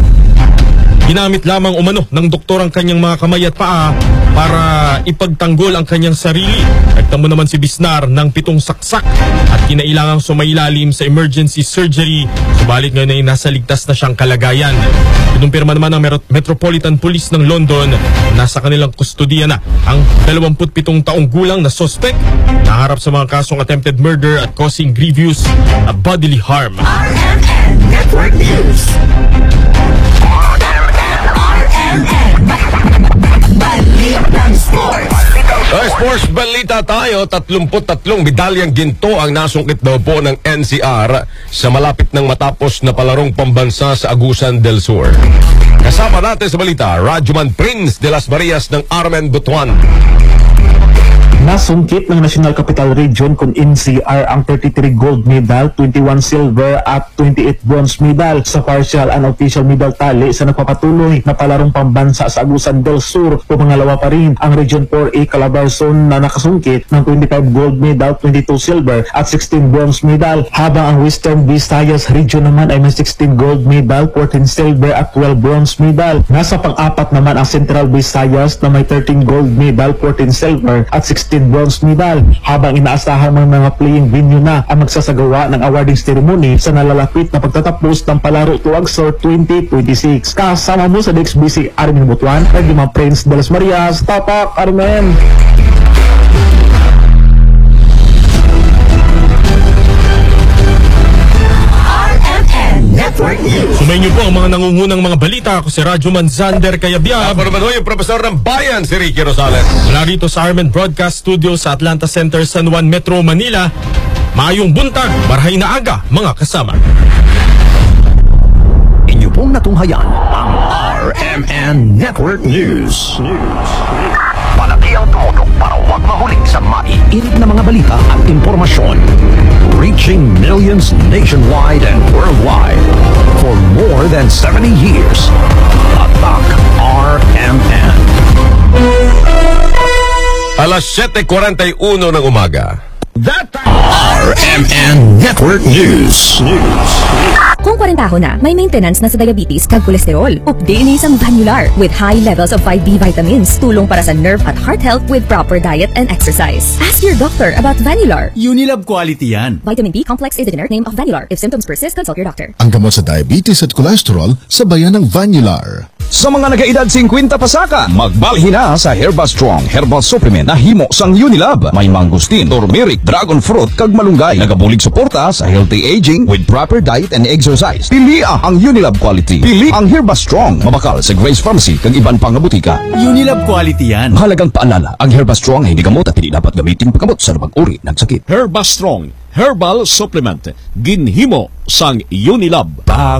Ginamit lamang umano ng doktor ang kanyang mga kamay at paa para ipagtanggol ang kanyang sarili. Nagtamo naman si Bisnar ng 7 saksak at kinailangang sumailalim sa emergency surgery, subalit ngayon ay nasa ligtas na siyang kalagayan. Kinumpirma naman ng Metropolitan Police ng London na nasa kanilang kustodiya na ang 27 taong gulang na suspect na harap sa mga kasong attempted murder at causing grievous bodily harm. RMN Network News. Balitang Sports. Sports balita tayo, 33 medalyang ginto ang nasungkit daw po ng NCR sa malapit ng matapos na palarong pambansa sa Agusan del Sur. Kasama natin sa balita, Radyoman Prince de las Marias ng Armen Butuan. Nasungkit ng National Capital Region kung NCR ang 33 gold medal, 21 silver at 28 bronze medal sa partial and official medal tally sa nagpapatuloy na palarong pambansa sa Agusan del Sur. Pumangalawa pa rin ang Region 4A Calabarzon na nakasungkit ng 25 gold medal, 22 silver at 16 bronze medal, habang ang Western Visayas Region naman ay may 16 gold medal, 14 silver at 12 bronze medal. Nasa pang-apat naman ang Central Visayas na may 13 gold medal, 14 silver at 16 bronze medal, habang inaasahan ng mga playing venue na ang magsasagawa ng awarding ceremony sa nalalapit na pagtatapos ng Palaro Tuagsor 2026. Kasama mo sa DXBC Armin Butuan, Radyoman Prince de las Marias, Tapak Armen. Sumayin niyo po ang mga nangungunang mga balita. Ako si Radyoman Zander Cayabyab. Ako naman ho yung Profesor ng Bayan, si Ricky Rosales. Mula rito sa Armen Broadcast Studio sa Atlanta Center, San Juan Metro, Manila. Maayong buntag, marhay na aga, mga kasama. Inyo pong natunghayan ang RMN Network News. Palagi ang tumutok para huwag mahuling sa maiinit na mga balita at impormasyon. Reaching millions nationwide and worldwide for more than 70 years. Tatak RMN. Alas 7:41 ng umaga. RMN Network News. Kung 40 na, may maintenance na sa diabetes kag kolesterol. Update ni isang Vanular with high levels of 5B vitamins. Tulong para sa nerve at heart health with proper diet and exercise. Ask your doctor about Vanular. Unilab quality yan. Vitamin B complex is the generic name of Vanular. If symptoms persist, consult your doctor. Ang gamot sa diabetes at cholesterol sa bayan ng Vanular. Sa mga nagaedad 50 pasaka, magbalhin na sa Herba Strong Herbal Supplement na himo sang Unilab. May mangustin, turmeric, dragon fruit, kag malunggay. Nagabulig suporta sa healthy aging with proper diet and exercise. Pili ang Unilab quality. Pili ang Herba Strong. Mabakal sa Grace Pharmacy kag iban pang butika. Unilab quality yan. Mahalagang paalala, ang Herba Strong ay hindi gamot at hindi dapat gamitin paggamot sa lumang uri ng sakit. Herba Strong Herbal Supplement. Ginhimo sang Unilab.